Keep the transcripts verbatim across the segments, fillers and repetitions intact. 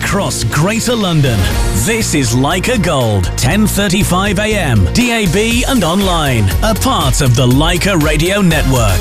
across Greater London. This is Leica Gold, ten thirty-five a m, D A B and online. A part of the Leica Radio Network.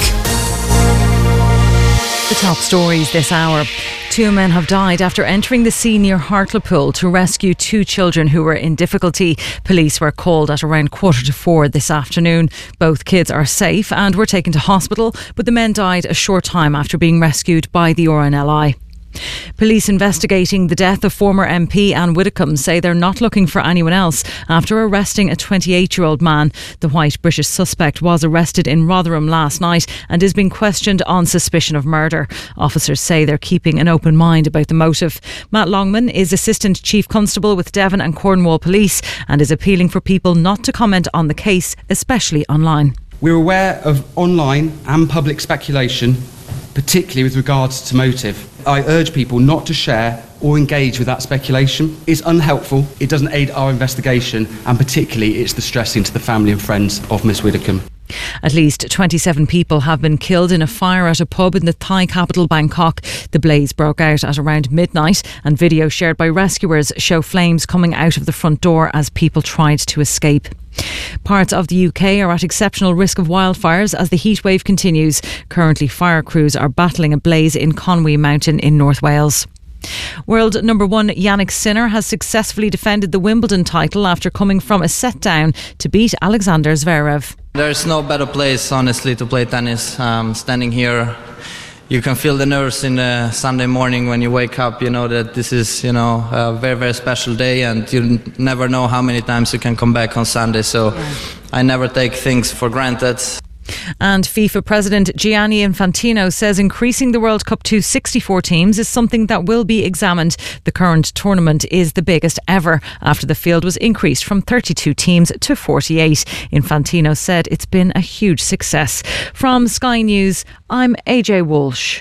The top stories this hour. Two men have died after entering the sea near Hartlepool to rescue two children who were in difficulty. Police were called at around quarter to four this afternoon. Both kids are safe and were taken to hospital, but the men died a short time after being rescued by the R N L I. Police investigating the death of former M P Anne Widdecombe say they're not looking for anyone else after arresting a twenty-eight-year-old man. The white British suspect was arrested in Rotherham last night and is being questioned on suspicion of murder. Officers say they're keeping an open mind about the motive. Matt Longman is Assistant Chief Constable with Devon and Cornwall Police and is appealing for people not to comment on the case, especially online. We're aware of online and public speculation, particularly with regards to motive. I urge people not to share or engage with that speculation. It's unhelpful, it doesn't aid our investigation, and particularly it's distressing to the family and friends of Miss Widdecombe. At least twenty-seven people have been killed in a fire at a pub in the Thai capital Bangkok. The blaze broke out at around midnight and videos shared by rescuers show flames coming out of the front door as people tried to escape. Parts of the U K are at exceptional risk of wildfires as the heatwave continues. Currently, fire crews are battling a blaze in Conwy Mountain in North Wales. World number one Yannick Sinner has successfully defended the Wimbledon title after coming from a set down to beat Alexander Zverev. There's no better place, honestly, to play tennis. Um, standing here, you can feel the nerves in the Sunday morning when you wake up. You know that this is, you know, a very, very special day, and you never know how many times you can come back on Sunday. So yeah. I never take things for granted. And FIFA President Gianni Infantino says increasing the World Cup to sixty-four teams is something that will be examined. The current tournament is the biggest ever after the field was increased from thirty-two teams to forty-eight. Infantino said it's been a huge success. From Sky News, I'm A J Walsh.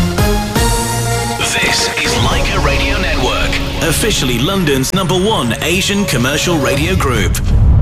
This is Leica Radio Network, officially London's number one Asian commercial radio group.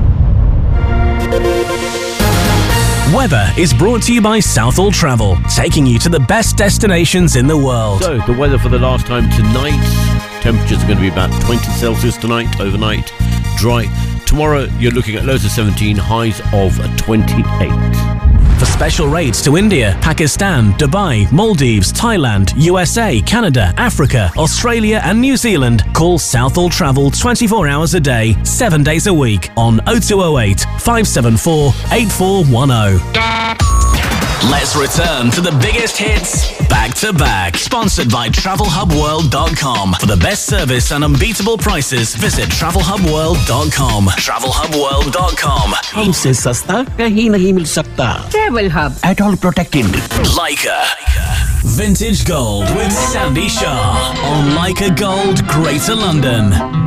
Weather is brought to you by Southall Travel, taking you to the best destinations in the world. So, the weather for the last time tonight. Temperatures are going to be about twenty Celsius tonight, overnight. Dry. Tomorrow, you're looking at lows of seventeen, highs of twenty-eight. For special rates to India, Pakistan, Dubai, Maldives, Thailand, U S A, Canada, Africa, Australia and New Zealand, call Southall Travel twenty-four hours a day, seven days a week on oh two oh eight, five seven four, eight four one oh. Let's return to the biggest hits back to back. Sponsored by travel hub world dot com. For the best service and unbeatable prices, visit travel hub world dot com. travel hub world dot com. हमसे सस्ता कहीं नहीं मिल सकता. Travel Hub. At all protected. Leica. Vintage Gold with Sandy Shah on Leica Gold, Greater London.